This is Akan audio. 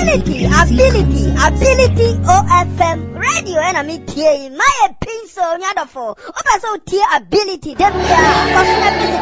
ability OFM radio and I'm here my pin so nyadofo oba so tie ability dem ya